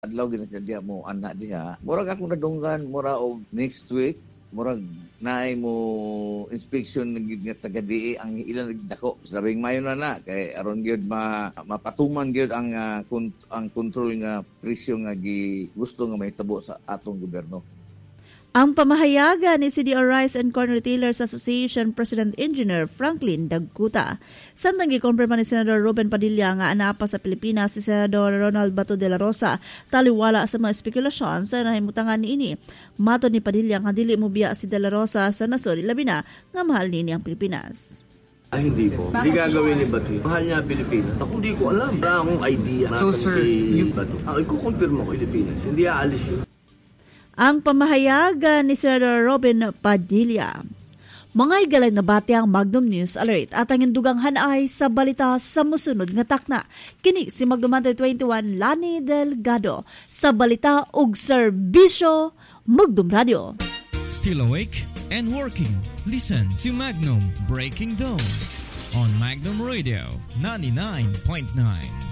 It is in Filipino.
adlaw ginakadya mo anak diha. Murag ako nadunggan mura og next week, murag naay mo inspection nga taga-DA ang ilang nagdako. Sabing mayo na kay aron gyud mapatuman gyud ang control nga presyo nga gusto nga mahitabo sa atong gobyerno. Ang pamahayagan ni CDO Rice and Corn Retailers Association President Engineer Franklin Dagkuta. Samtang gikumpirma ni Senador Ruben Padilla nga anapa sa Pilipinas si Senador Ronald Bato de la Rosa taliwala sa mga spekulasyon sa nahimutangan niini. Mato ni Padilla nga dili mo biya si de la Rosa sa nasod labi na nga mahal nini ang Pilipinas. Ay, hindi po. Hindi gagawin ni Bato. Mahal niya Pilipinas. Ako di ko alam. Wala akong idea. So sir, si Bato. Ikukumpirma ko Pilipinas. Hindi aalis yun. Ang pamahayagan ni Senador Ruben Padilla. Mga igalang na bati ang Magnum News Alert at ang indugang hanay sa balita sa musunod nga takna. Kini si Magnum 21 Lani Delgado sa balita ug serbisyo Magnum Radio. Still awake and working? Listen to Magnum Breaking Dawn on Magnum Radio 99.9.